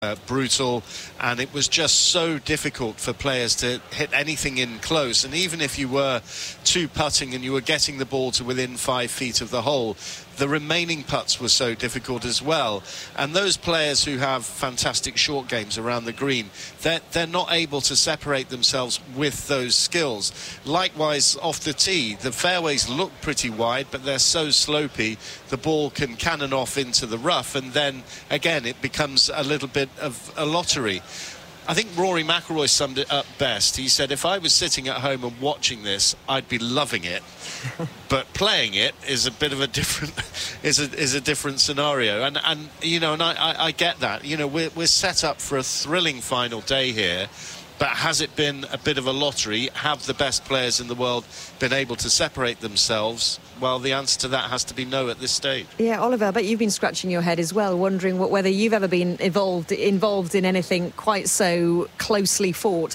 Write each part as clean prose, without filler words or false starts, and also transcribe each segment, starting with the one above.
brutal, and it was just so difficult for players to hit anything in close. And even if you were two putting and you were getting the ball to within 5 feet of the hole, the remaining putts were so difficult as well. And those players who have fantastic short games around the green, they're not able to separate themselves with those skills. Likewise, off the tee, the fairways look pretty wide, but they're so slopey, the ball can cannon off into the rough, and then again it becomes a little bit of a lottery. I think Rory McIlroy summed it up best. He said, if I was sitting at home and watching this, I'd be loving it. But playing it is a bit of a different is a different scenario. And you know, and I get that. You know, we're set up for a thrilling final day here. But has it been a bit of a lottery? Have the best players in the world been able to separate themselves? Well, the answer to that has to be no at this stage. Yeah, Oliver, I bet you've been scratching your head as well, wondering whether you've ever been involved in anything quite so closely fought.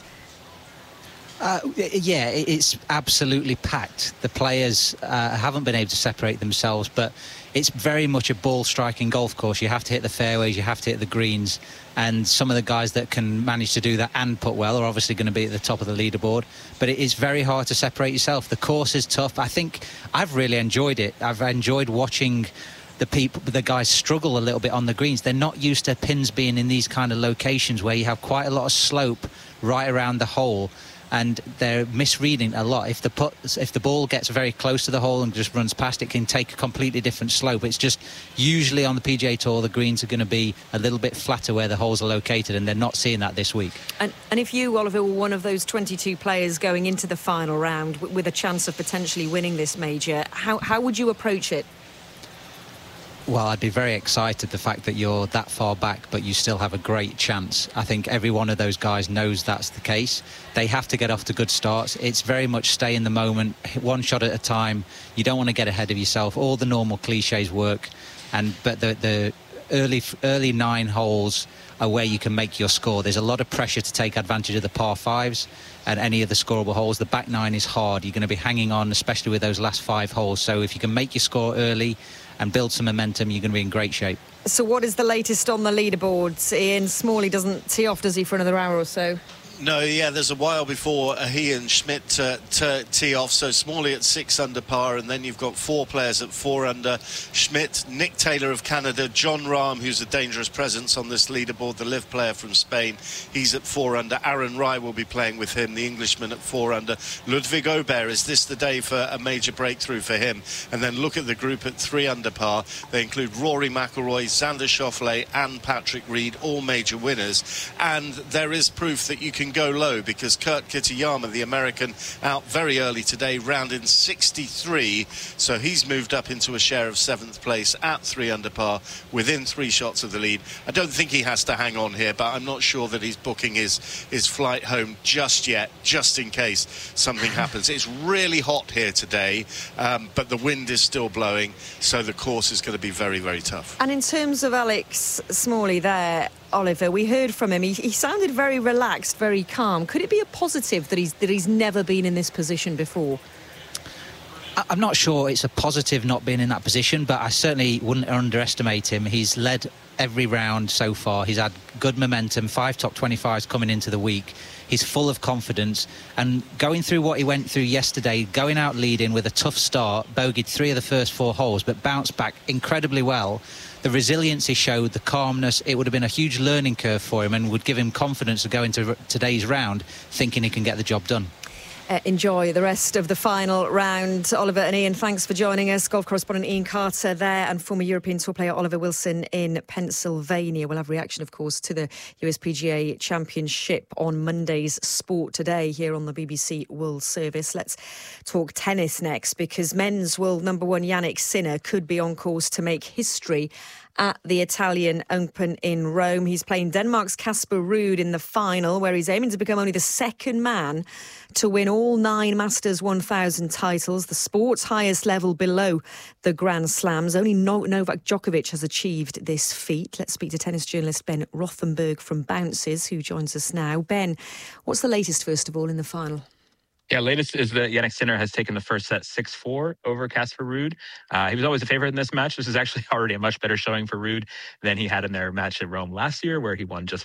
Yeah, it's absolutely packed. The players haven't been able to separate themselves, but it's very much a ball-striking golf course. You have to hit the fairways, you have to hit the greens, and some of the guys that can manage to do that and put well are obviously going to be at the top of the leaderboard. But it is very hard to separate yourself. The course is tough. I think I've really enjoyed it. I've enjoyed watching the guys struggle a little bit on the greens. They're not used to pins being in these kind of locations where you have quite a lot of slope right around the hole, and they're misreading a lot. If the ball gets very close to the hole and just runs past, it can take a completely different slope. It's just usually on the PGA Tour, the greens are going to be a little bit flatter where the holes are located, and they're not seeing that this week. And if you, Oliver, were one of those 22 players going into the final round with a chance of potentially winning this major, how would you approach it? Well, I'd be very excited the fact that you're that far back, but you still have a great chance. I think every one of those guys knows that's the case. They have to get off to good starts. It's very much stay in the moment, one shot at a time. You don't want to get ahead of yourself. All the normal cliches work, but the early 9 holes are where you can make your score. There's a lot of pressure to take advantage of the par 5s and any of the scoreable holes. The back 9 is hard. You're going to be hanging on, especially with those last 5 holes. So if you can make your score early and build some momentum, you're going to be in great shape. So what is the latest on the leaderboards? Ian Smalley doesn't tee off, does he, for another hour or so? No, yeah, there's a while before he and Schmidt tee off. So Smalley at 6 under par, and then you've got 4 players at 4 under. Schmidt, Nick Taylor of Canada, John Rahm, who's a dangerous presence on this leaderboard, the live player from Spain, he's at 4 under. Aaron Rai will be playing with him, the Englishman, at 4 under. Ludwig Aubert, is this the day for a major breakthrough for him? And then look at the group at 3 under par. They include Rory McIlroy, Xander Schauffele and Patrick Reed, all major winners. And there is proof that you can go low, because Kurt Kitayama, the American, out very early today, round in 63, so he's moved up into a share of 7th place at 3 under par, within 3 shots of the lead. I don't think he has to hang on here, but I'm not sure that he's booking his flight home just yet, just in case something happens. It's really hot here today, but the wind is still blowing, so the course is going to be very, very tough. And in terms of Alex Smalley there, Oliver, we heard from him. He sounded very relaxed, very calm. Could it be a positive that he's never been in this position before? I'm not sure it's a positive not being in that position, but I certainly wouldn't underestimate him. He's led every round so far. He's had good momentum, 5 top 25s coming into the week. He's full of confidence, and going through what he went through yesterday, going out leading with a tough start, bogeyed 3 of the first 4 holes, but bounced back incredibly well. The resilience he showed, the calmness, it would have been a huge learning curve for him and would give him confidence to go into today's round thinking he can get the job done. Enjoy the rest of the final round. Oliver and Ian, thanks for joining us. Golf correspondent Ian Carter there, and former European Tour player Oliver Wilson in Pennsylvania. We'll have reaction, of course, to the USPGA Championship on Monday's Sport Today here on the BBC World Service. Let's talk tennis next, because men's world number 1 Jannik Sinner could be on course to make history at the Italian Open in Rome. He's playing Denmark's Casper Ruud in the final, where he's aiming to become only the second man to win all 9 Masters 1000 titles, the sport's highest level below the Grand Slams. Only Novak Djokovic has achieved this feat. Let's speak to tennis journalist Ben Rothenberg from Bounces, who joins us now. Ben, what's the latest, first of all, in the final? Yeah, latest is that Jannik Sinner has taken the first set 6-4 over Casper Ruud. He was always a favorite in this match. This is actually already a much better showing for Ruud than he had in their match at Rome last year, where he won just